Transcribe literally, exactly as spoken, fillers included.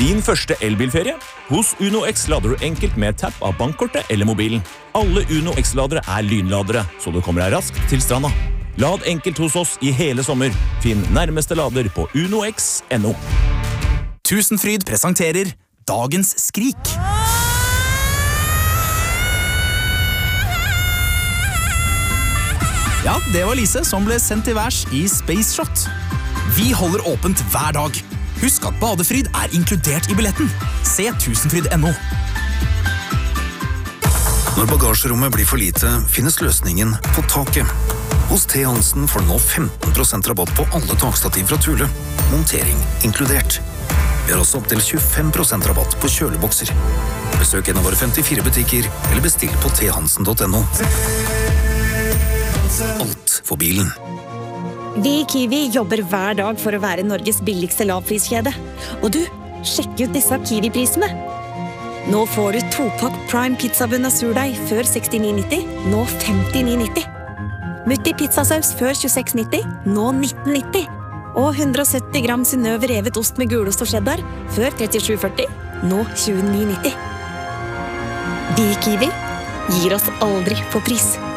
Din første elbilferie? Hos Uno X lader du enkelt med tapp av bankkortet eller mobilen. Alle Uno X-ladere er lynladere, så du kommer deg raskt til stranda. Lad enkelt hos oss i hele sommer. Finn nærmeste lader på unox punktum no. Tusenfryd presenterer Dagens skrik. Ja, det var Lise som ble sendt til værs i Space Shot. Vi holder åpent hver dag. Husk at badefryd er inkludert i billetten. Se tusenfryd punktum no. Når bagasjerommet blir for lite, finnes løsningen på taket. Hos T. Hansen får du nå femten prosent rabatt på alle takstativ fra Thule. Montering inkludert. Vi har også opp til tjuefem prosent rabatt på kjølebokser. Besøk en av våre femtifire butikker, eller bestill på t hansen punktum no. Alt for bilen. Vi i Kiwi jobber hver dag for å være Norges billigste lavpriskjede. Og du, sjekk ut disse Kiwi-prisene. Nå får du topakk Prime pizzabunn og surdeig før sekstini nitti, nå femtini nitti. Mutti pizzasaus før tjueseks nitti, nå nitten nitti. Og hundre og sytti gram Synnøve revet ost med gulost og cheddar før trettisju førti, nå tjueni nitti. Vi i Kiwi gir oss aldri på pris.